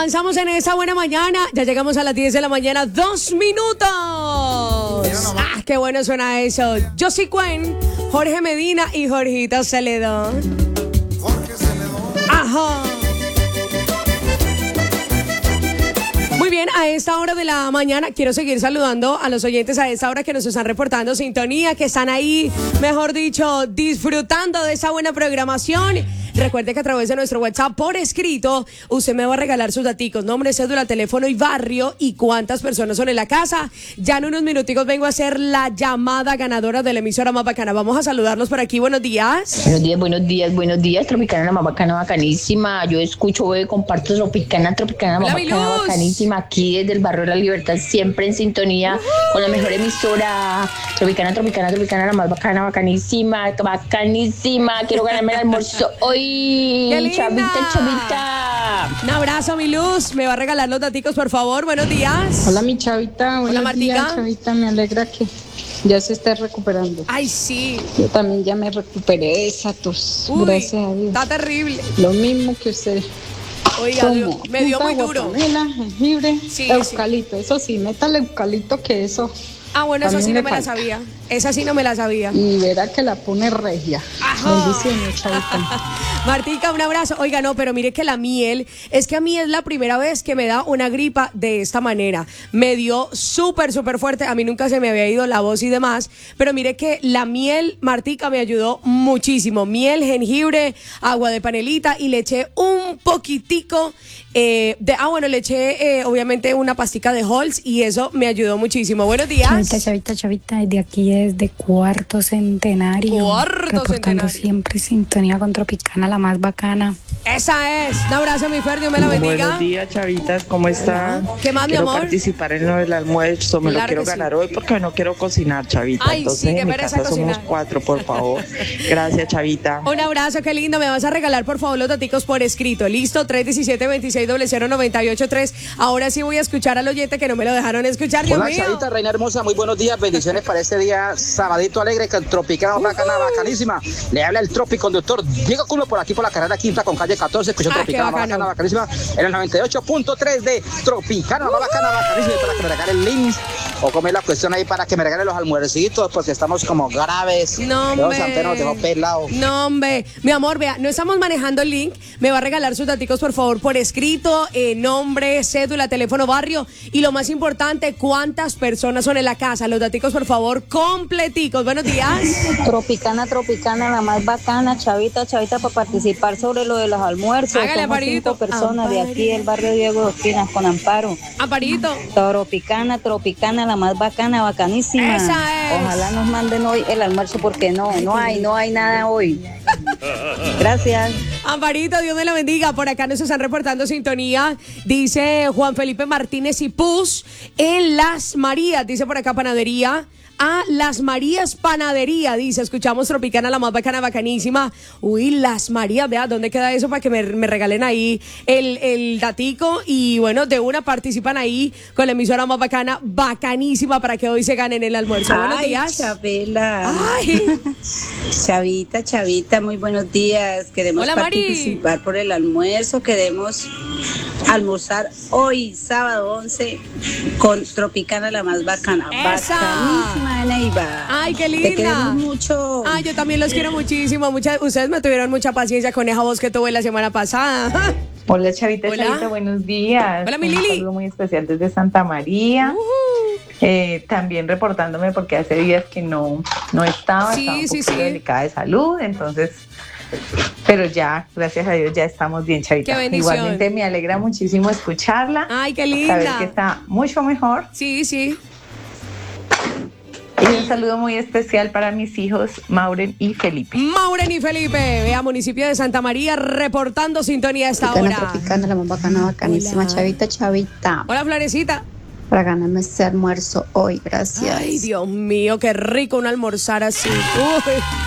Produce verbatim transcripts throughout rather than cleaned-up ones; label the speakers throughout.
Speaker 1: Avanzamos en esta buena mañana. Ya llegamos a las diez de la mañana, dos minutos. Ah, qué bueno suena eso. Josie Cuen, Jorge Medina y Jorgito Celedón.
Speaker 2: Jorge Celedón.
Speaker 1: Ajá. Muy bien, a esta hora de la mañana quiero seguir saludando a los oyentes a esta hora que nos están reportando sintonía, que están ahí, mejor dicho, disfrutando de esa buena programación. Recuerde que a través de nuestro WhatsApp por escrito, usted me va a regalar sus daticos, nombre, cédula, teléfono y barrio y cuántas personas son en la casa. Ya en unos minuticos vengo a hacer la llamada ganadora de la emisora más bacana. Vamos a saludarlos por aquí. Buenos días.
Speaker 3: Buenos días, buenos días, buenos días. Tropicana, la más bacana, bacanísima. Yo escucho, veo, comparto Tropicana, Tropicana, la más bacana, bacanísima. Aquí desde el barrio de la Libertad, siempre en sintonía uh-huh. con la mejor emisora. Tropicana, Tropicana, Tropicana, la más bacana, bacanísima, bacanísima. Quiero ganarme el almuerzo hoy. Chavita, chavita.
Speaker 1: Un abrazo, mi luz. Me va a regalar los daticos, por favor. Buenos días.
Speaker 4: Hola, mi chavita. Buenos
Speaker 1: Hola, Martica.
Speaker 4: días, chavita. Me alegra que ya se esté recuperando.
Speaker 1: Ay, sí.
Speaker 4: Yo también ya me recuperé de esa tos.
Speaker 1: Uy,
Speaker 4: gracias a Dios.
Speaker 1: Está terrible.
Speaker 4: Lo mismo que usted.
Speaker 1: Oiga, Dios, me dio muy duro.
Speaker 4: Canela, jengibre,
Speaker 1: sí,
Speaker 4: eucalipto. Sí. Eso sí, métale eucalipto que eso.
Speaker 1: Ah, bueno, eso sí no me
Speaker 4: falta.
Speaker 1: la sabía. Esa sí no me la sabía.
Speaker 4: Y verá que la pone regia. Bendiciones, chavita.
Speaker 1: Martica, un abrazo. Oiga, no, pero mire que la miel, es que a mí es la primera vez que me da una gripa de esta manera. Me dio súper, súper fuerte. A mí nunca se me había ido la voz y demás. Pero mire que la miel, Martica, me ayudó muchísimo. Miel, jengibre, agua de panelita y le eché un poquitico eh, de... Ah, bueno, le eché eh, obviamente una pastica de Halls y eso me ayudó muchísimo. Buenos días.
Speaker 5: Chavita, chavita, chavita, desde aquí desde Cuarto Centenario.
Speaker 1: Cuarto
Speaker 5: reportando
Speaker 1: Centenario.
Speaker 5: Siempre sintonía con Tropicana, la más bacana.
Speaker 1: Esa es. Un abrazo, mi Fer, Dios me la bendiga.
Speaker 6: Buenos días, chavitas, ¿cómo están?
Speaker 1: ¿Qué más, mi
Speaker 6: quiero
Speaker 1: amor?
Speaker 6: participar en lo del almuerzo, me
Speaker 1: Claro
Speaker 6: lo quiero
Speaker 1: que
Speaker 6: ganar
Speaker 1: sí.
Speaker 6: hoy porque no quiero cocinar, chavita.
Speaker 1: Ay,
Speaker 6: Entonces
Speaker 1: sí, qué
Speaker 6: en mi
Speaker 1: pereza
Speaker 6: casa
Speaker 1: cocinar.
Speaker 6: somos cuatro, por favor. Gracias, chavita.
Speaker 1: Un abrazo, qué lindo. Me vas a regalar, por favor, los daticos por escrito. Listo, tres uno siete, dos seis cero cero nueve ocho tres. Ahora sí voy a escuchar al oyente que no me lo dejaron escuchar, Dios
Speaker 7: Hola,
Speaker 1: mío.
Speaker 7: chavita, reina hermosa, muy buenos días, bendiciones para este día sabadito alegre, con Tropicana, uh-huh. bacana, bacanísima. Le habla el Tropi conductor Diego Culo por aquí por la carrera quinta con calle catorce, escuchó
Speaker 1: Ah,
Speaker 7: Tropicana, bacana, bacanísima, en el noventa y ocho punto tres de Tropicana, uh-huh. bacana, bacanísima, para que me regale el link o comer la cuestión ahí para que me regale los almuercitos, porque estamos como graves.
Speaker 1: No,
Speaker 7: Los
Speaker 1: hombre.
Speaker 7: santeros nos dejó pelado.
Speaker 1: No, hombre. Mi amor, vea, no estamos manejando el link. Me va a regalar sus daticos, por favor, por escrito, eh, nombre, cédula, teléfono, barrio. Y lo más importante, cuántas personas son en la casa. Los daticos, por favor, completicos. Buenos días.
Speaker 8: Tropicana, Tropicana, la más bacana, chavita, chavita, para participar sobre lo de los almuerzos.
Speaker 1: Hágale,
Speaker 8: Somos
Speaker 1: Amparito.
Speaker 8: cinco personas
Speaker 1: Amparito.
Speaker 8: de aquí del barrio Diego Dos Pinas con Amparo.
Speaker 1: Amparito.
Speaker 8: Tropicana, Tropicana, la más bacana, bacanísima.
Speaker 1: Esa es.
Speaker 8: Ojalá nos manden hoy el almuerzo porque no, no hay, no hay nada hoy. Gracias.
Speaker 1: Amparito, Dios me la bendiga. Por acá nos están reportando sintonía. Dice Juan Felipe Martínez y Puz en Las Marías. Dice por acá panadería. A Las Marías Panadería, dice, escuchamos Tropicana, la más bacana, bacanísima. Uy, Las Marías, vea, ¿dónde queda eso para que me, me regalen ahí el, el datico? Y bueno, de una participan ahí con la emisora más bacana, bacanísima, para que hoy se ganen el almuerzo.
Speaker 9: Ay,
Speaker 1: buenos días.
Speaker 9: Chabela.
Speaker 1: Ay.
Speaker 9: Chavita, Chavita, muy buenos días. Queremos
Speaker 1: Hola, Mari.
Speaker 9: participar por el almuerzo. Queremos almorzar hoy, sábado once, con Tropicana, la más bacana.
Speaker 1: ¡Esa!
Speaker 9: Bacanísima, Neiva.
Speaker 1: Ay, qué
Speaker 9: Te
Speaker 1: linda.
Speaker 9: queremos mucho.
Speaker 1: Ay, yo también los quiero muchísimo. Muchas, ustedes me tuvieron mucha paciencia con esa voz que tuve la semana pasada.
Speaker 10: Hola, Chavita,
Speaker 1: Hola.
Speaker 10: Chavita, buenos días.
Speaker 1: Hola, mi
Speaker 10: Un
Speaker 1: Lili.
Speaker 10: saludo muy especial desde Santa María.
Speaker 1: Uh-huh.
Speaker 10: Eh, también reportándome porque hace días que no, no estaba,
Speaker 1: Sí,
Speaker 10: estaba un
Speaker 1: sí,
Speaker 10: poquito
Speaker 1: sí.
Speaker 10: delicada de salud, entonces, pero ya, gracias a Dios, ya estamos bien, Chavita.
Speaker 1: Qué bendición.
Speaker 10: Igualmente me alegra muchísimo escucharla.
Speaker 1: Ay, qué
Speaker 10: Saber
Speaker 1: linda.
Speaker 10: que está mucho mejor.
Speaker 1: Sí, sí.
Speaker 10: Y un saludo muy especial para mis hijos, Mauren y Felipe.
Speaker 1: Mauren y Felipe, vea, municipio de Santa María, reportando sintonía a esta
Speaker 11: Tropicana,
Speaker 1: hora.
Speaker 11: Tropicana, la más bacana, bacanísima.
Speaker 1: Hola.
Speaker 11: Chavita, chavita.
Speaker 1: Hola, Florecita.
Speaker 11: Para ganarme ese almuerzo hoy, gracias.
Speaker 1: Ay, Dios mío, qué rico un almorzar así. Uy.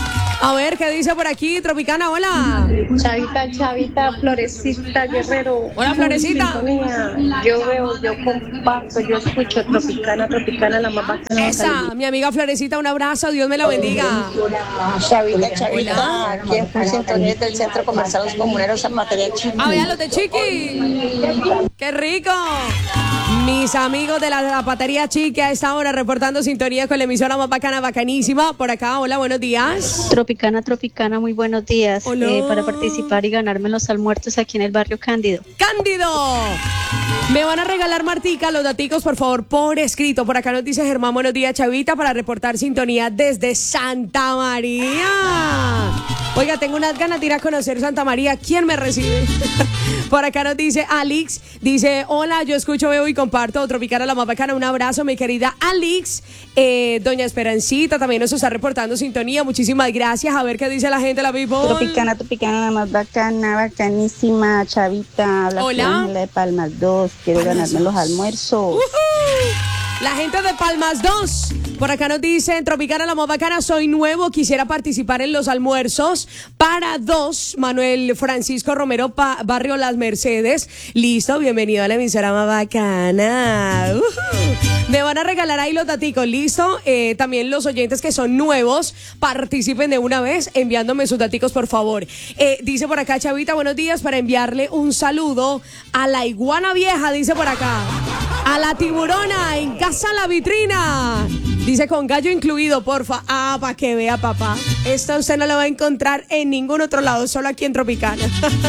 Speaker 1: A ver, ¿qué dice por aquí? Tropicana, hola.
Speaker 12: Chavita, Chavita, Florecita, Guerrero.
Speaker 1: Hola, Florecita.
Speaker 12: Yo veo, yo comparto, yo escucho Tropicana, Tropicana, la más bacana.
Speaker 1: Esa, mi amiga Florecita, un abrazo, Dios me la bendiga.
Speaker 8: Chavita, Chavita, aquí en sintonía del Centro Comercial Los Comuneros San Mateo Chiqui.
Speaker 1: A ver, los de Chiqui. ¡Qué rico! Mis amigos de la zapatería Chiqui a esta hora reportando sintonía con la emisora más bacana, bacanísima. Por acá, hola, buenos días.
Speaker 13: Tropicana, Tropicana, muy buenos días.
Speaker 1: Hola.
Speaker 13: Eh, para participar y ganarme los almuerzos aquí en el barrio Cándido.
Speaker 1: ¡Cándido! Me van a regalar, Martica, los daticos, por favor, por escrito. Por acá nos dice Germán, buenos días, Chavita, para reportar sintonía desde Santa María. Oiga, tengo unas ganas de ir a conocer Santa María. ¿Quién me recibe? Por acá nos dice Alex, dice, hola, yo escucho, veo y comparto Tropicana, la más bacana. Un abrazo, mi querida Alex. Eh, Doña Esperancita también nos está reportando sintonía. Muchísimas gracias. A ver qué dice la gente, la people.
Speaker 11: Tropicana, Tropicana, la más bacana, bacanísima, Chavita. Habla
Speaker 1: Hola.
Speaker 11: con Ángela de Palmas dos. Quiero ganarme los almuerzos.
Speaker 1: Uh-huh. La gente de Palmas dos. Por acá nos dicen, Tropicana, la más bacana, soy nuevo, quisiera participar en los almuerzos para dos. Manuel Francisco Romero, pa- Barrio Las Mercedes. Listo, bienvenido a la emisora más bacana. Uh-huh. Me van a regalar ahí los daticos, listo. Eh, también los oyentes que son nuevos, participen de una vez enviándome sus daticos, por favor. Eh, dice por acá, Chavita, buenos días, para enviarle un saludo a la iguana vieja, dice por acá. A la tiburona, en casa la vitrina. Dice con gallo incluido, porfa. Ah, para que vea, papá. Esto usted no lo va a encontrar en ningún otro lado, solo aquí en Tropicana.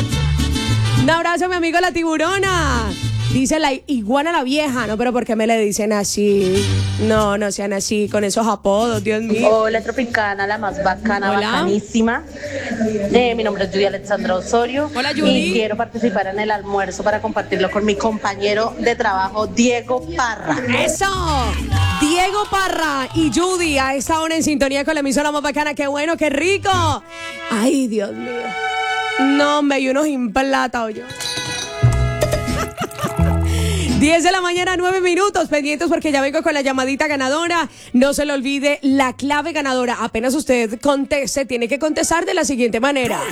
Speaker 1: Un abrazo, mi amigo la tiburona. Dice la iguana la vieja, no, pero ¿por qué me le dicen así? No, no sean así, con esos apodos, Dios mío.
Speaker 14: Hola, Tropicana, la más bacana,
Speaker 1: Hola.
Speaker 14: bacanísima. Eh, mi nombre es Judy Alexandra Osorio.
Speaker 1: Hola, Judy.
Speaker 14: Y quiero participar en el almuerzo para compartirlo con mi compañero de trabajo, Diego Parra.
Speaker 1: ¡Eso! Diego Parra y Judy a esta hora en sintonía con la emisora más bacana. ¡Qué bueno, qué rico! ¡Ay, Dios mío! No, me hay unos implatados yo. diez de la mañana, nueve minutos, pendientes porque ya vengo con la llamadita ganadora. No se le olvide la clave ganadora. Apenas usted conteste, tiene que contestar de la siguiente manera.